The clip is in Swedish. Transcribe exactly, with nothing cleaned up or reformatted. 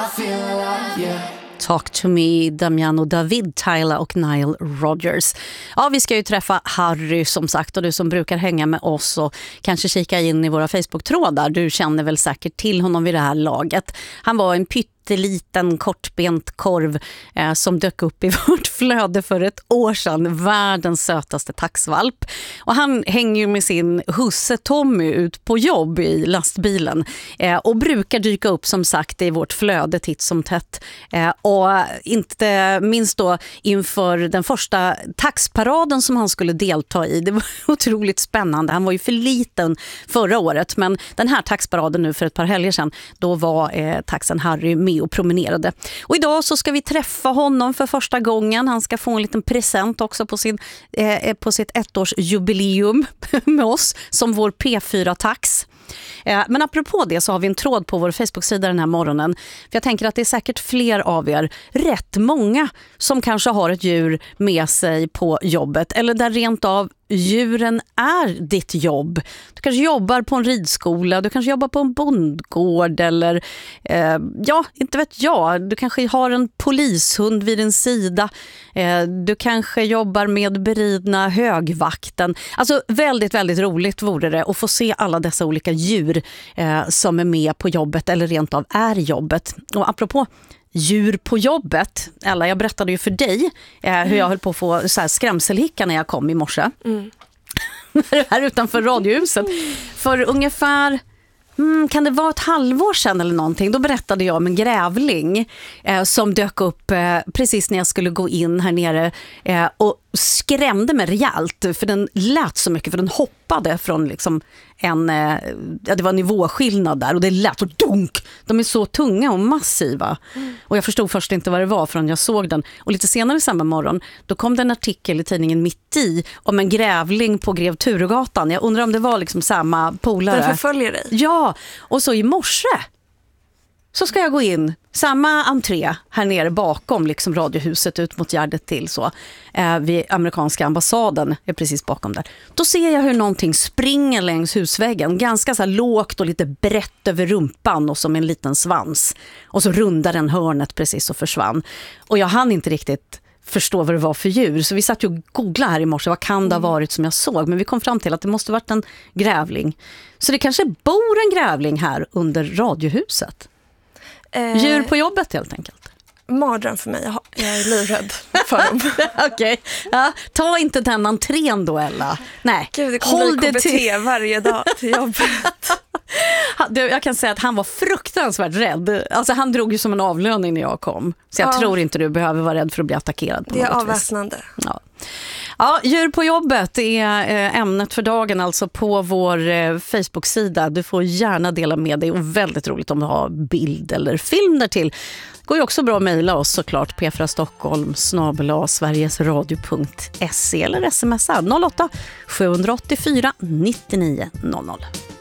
feel alive, yeah. Talk to me, Damiano David, Tyler och Nile Rodgers. Ja, vi ska ju träffa Harry som sagt, och du som brukar hänga med oss och kanske kika in i våra Facebook-trådar. Du känner väl säkert till honom vid det här laget. Han var en pytt liten kortbent korv eh, som dök upp i vårt flöde för ett år sedan. Världens sötaste taxvalp. Och han hänger ju med sin husse Tommy ut på jobb i lastbilen eh, och brukar dyka upp som sagt i vårt flöde titt som tätt. Eh, och inte minst då inför den första taxparaden som han skulle delta i. Det var otroligt spännande. Han var ju för liten förra året, men den här taxparaden nu för ett par helger sedan, då var eh, taxen Harry med och promenerade. Och idag så ska vi träffa honom för första gången. Han ska få en liten present också på, sin, eh, på sitt ettårsjubileum med oss som vår P fyra-tax. Eh, men apropå det så har vi en tråd på vår Facebook-sida den här morgonen. För jag tänker att det är säkert fler av er, rätt många, som kanske har ett djur med sig på jobbet. Eller där rent av djuren är ditt jobb. Du kanske jobbar på en ridskola, du kanske jobbar på en bondgård eller eh, ja, inte vet jag. Du kanske har en polishund vid din sida. Eh, du kanske jobbar med beridna högvakten. Alltså väldigt, väldigt roligt vore det att få se alla dessa olika djur eh, som är med på jobbet eller rent av är jobbet. Och apropå djur på jobbet. Ella, jag berättade ju för dig eh, hur mm. jag höll på att få så här skrämselhicka när jag kom i morse. Mm. här utanför radiohuset. Mm. För ungefär, mm, kan det vara ett halvår sedan eller någonting, då berättade jag om en grävling eh, som dök upp eh, precis när jag skulle gå in här nere eh, och skrämde mig rejält, för den lät så mycket, för den hoppade från liksom en, ja, det var nivåskillnad där och det lät så dunk. De är så tunga och massiva. Mm. Och jag förstod först inte vad det var förrän jag såg den. Och lite senare samma morgon, då kom det en artikel i tidningen Mitt i om en grävling på Grev Turegatan. Jag undrar om det var liksom samma polare. Den förföljer dig. Ja, och så i morse så ska jag gå in, samma entré här nere bakom liksom radiohuset ut mot Gärdet till så. Eh, vid amerikanska ambassaden är precis bakom där. Då ser jag hur någonting springer längs husväggen. Ganska så här lågt och lite brett över rumpan och som en liten svans. Och så rundar den hörnet precis och försvann. Och jag hann inte riktigt förstå vad det var för djur. Så vi satt ju och googlade här i morse. Vad kan det ha varit som jag såg? Men vi kom fram till att det måste varit en grävling. Så det kanske bor en grävling här under radiohuset. Eh, Djur på jobbet helt enkelt. Mardröm för mig. Jag, jag är livrädd för dem. Okej. Okay. Ja, ta inte den entrén då, Ella. Nej. Gud, det kommer håll det K B T till varje dag till jobbet. Jag kan säga att han var fruktansvärt rädd. Alltså han drog ju som en avlöning när jag kom. Så jag ja. tror inte du behöver vara rädd för att bli attackerad på det något vis. Det är avväpnande. Ja. Ja, djur på jobbet är ämnet för dagen, alltså på vår Facebook-sida. Du får gärna dela med dig, och väldigt roligt om du har bild eller film där till. Det går ju också bra att mejla oss såklart, p fyra stockholm snabel-a sverigesradio punkt se eller smsa noll åtta sju åtta fyra nio nio noll noll.